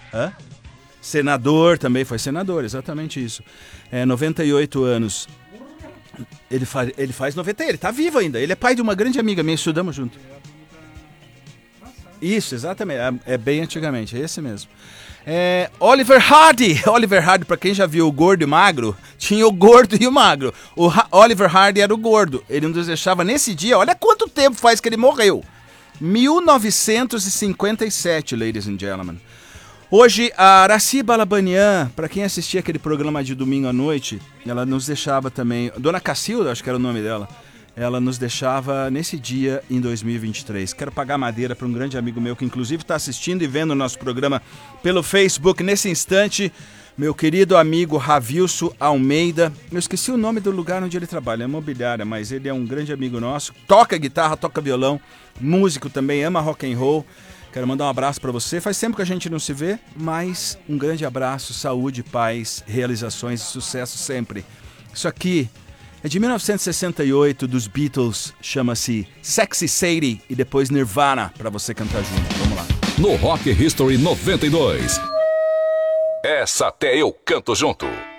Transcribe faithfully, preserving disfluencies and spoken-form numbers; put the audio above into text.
Hã? Senador também, foi senador, exatamente isso. É, noventa e oito anos. Ele faz, ele faz noventa, ele tá vivo ainda. Ele é pai de uma grande amiga minha, estudamos junto. Isso, exatamente, é, é bem antigamente, é esse mesmo. É, Oliver Hardy, Oliver Hardy, pra quem já viu o Gordo e o Magro, tinha o Gordo e o Magro. O ha- Oliver Hardy era o Gordo, ele nos deixava nesse dia, olha quanto tempo faz que ele morreu. mil novecentos e cinquenta e sete, ladies and gentlemen. Hoje, a Araci Balabanian, pra quem assistia aquele programa de domingo à noite, ela nos deixava também, Dona Cacilda, acho que era o nome dela, ela nos deixava nesse dia em dois mil e vinte e três. Quero pagar madeira para um grande amigo meu que inclusive está assistindo e vendo o nosso programa pelo Facebook nesse instante, meu querido amigo Ravilso Almeida. Eu esqueci o nome do lugar onde ele trabalha, é imobiliária, mas ele é um grande amigo nosso, toca guitarra, toca violão, músico também, ama rock and roll. Quero mandar um abraço para você. Faz tempo que a gente não se vê, mas um grande abraço, saúde, paz, realizações e sucesso sempre. Isso aqui é de mil novecentos e sessenta e oito, dos Beatles, chama-se Sexy Sadie e depois Nirvana, para você cantar junto. Vamos lá. No Rock History noventa e dois. Essa até eu canto junto.